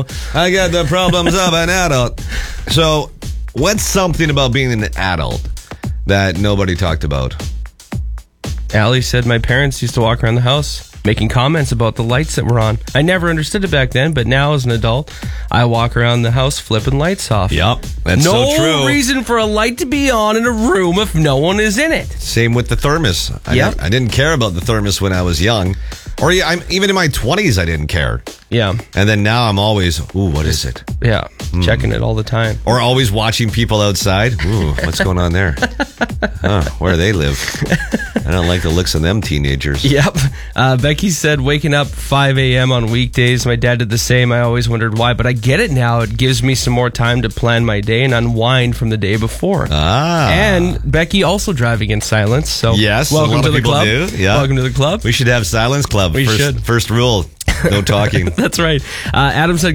I got the problems of an adult. So, what's something about being an adult that nobody talked about? Allie said my parents used to walk around the house making comments about the lights that were on. I never understood it back then, but now as an adult, I walk around the house flipping lights off. Yep, that's so true. No reason for a light to be on in a room if no one is in it. Same with the thermos. I didn't care about the thermos when I was young. Or even in my 20s, I didn't care. Yeah. And then now I'm always, ooh, what is it? Yeah, checking it all the time. Or always watching people outside. Ooh, what's going on there? Where they live. I don't like the looks of them teenagers. Yep. Becky said waking up 5 a.m. on weekdays. My dad did the same. I always wondered why, but I get it now. It gives me some more time to plan my day and unwind from the day before. And Becky also driving in silence. So yes, welcome to the club. Do. Yeah. Welcome to the club. We should have Silence Club. We should. First rule, no talking. That's right. Adam said